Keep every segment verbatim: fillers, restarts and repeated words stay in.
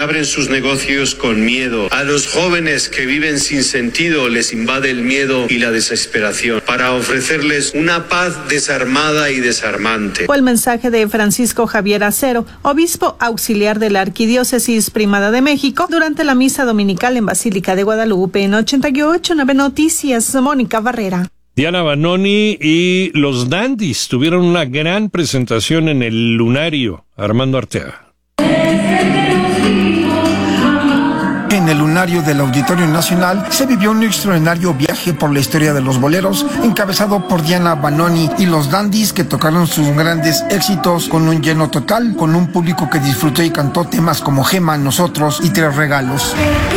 abren sus negocios con miedo. A los jóvenes que viven sin sentido les invade el miedo y la desesperación para ofrecerles una paz desarmada y desarmante. Fue el mensaje de Francisco Javier Acero, obispo auxiliar de la Arquidiócesis Primada de México, durante la misa dominical en Basílica de Guadalupe. En ochenta y ocho nueve Noticias, Mónica Barrera. Diana Banoni y los Dandies tuvieron una gran presentación en el Lunario. Armando Arteaga. En el Lunario del Auditorio Nacional se vivió un extraordinario viaje por la historia de los boleros, encabezado por Diana Banoni y los Dandies, que tocaron sus grandes éxitos con un lleno total, con un público que disfrutó y cantó temas como Gema, Nosotros y Tres Regalos.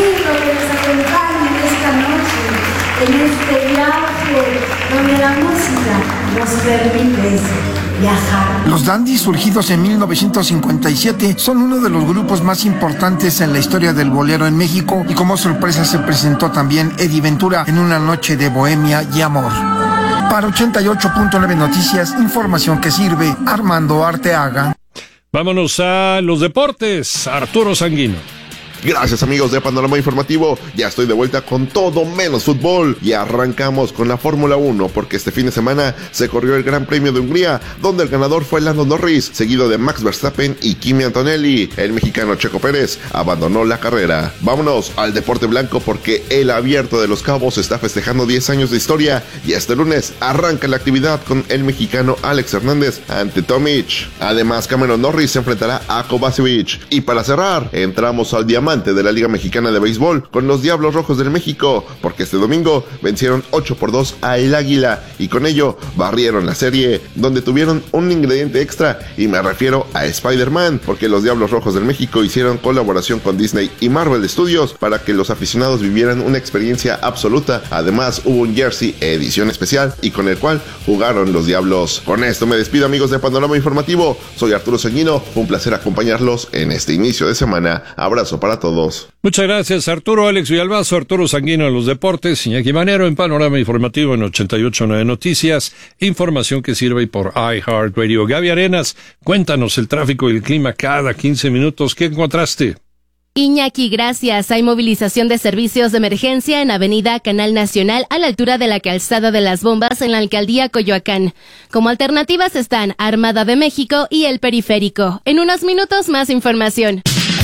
En este viaje donde la música nos permite viajar. Los Dandies, surgidos en mil novecientos cincuenta y siete, son uno de los grupos más importantes en la historia del bolero en México, y como sorpresa se presentó también Eddie Ventura en una noche de bohemia y amor. Para ochenta y ocho punto nueve Noticias, información que sirve, Armando Arteaga. Vámonos a los deportes, Arturo Sanguino. Gracias, amigos de Panorama Informativo, ya estoy de vuelta con todo menos fútbol y arrancamos con la Fórmula uno, porque este fin de semana se corrió el Gran Premio de Hungría, donde el ganador fue Lando Norris, seguido de Max Verstappen y Kimi Antonelli. El mexicano Checo Pérez abandonó la carrera. Vámonos al deporte blanco, porque el Abierto de Los Cabos está festejando diez años de historia y este lunes arranca la actividad con el mexicano Alex Hernández ante Tomic. Además, Cameron Norris se enfrentará a Kovacevic. Y para cerrar, entramos al diamante de la Liga Mexicana de Béisbol con los Diablos Rojos del México, porque este domingo vencieron ocho por dos a El Águila y con ello barrieron la serie, donde tuvieron un ingrediente extra, y me refiero a Spider-Man, porque los Diablos Rojos del México hicieron colaboración con Disney y Marvel Studios para que los aficionados vivieran una experiencia absoluta. Además, hubo un jersey edición especial y con el cual jugaron los Diablos. Con esto me despido, amigos de Panorama Informativo. Soy Arturo Sanguino, un placer acompañarlos en este inicio de semana. Abrazo para todos. Muchas gracias, Arturo. Alex Villalbazo, Arturo Sanguino en los deportes, Iñaki Manero en Panorama Informativo en ochenta y ocho punto nueve Noticias, información que sirve por iHeartRadio. Gaby Arenas, cuéntanos el tráfico y el clima cada quince minutos. ¿Qué encontraste? Iñaki, gracias. Hay movilización de servicios de emergencia en Avenida Canal Nacional a la altura de la Calzada de las Bombas en la Alcaldía Coyoacán. Como alternativas están Armada de México y el Periférico. En unos minutos más información.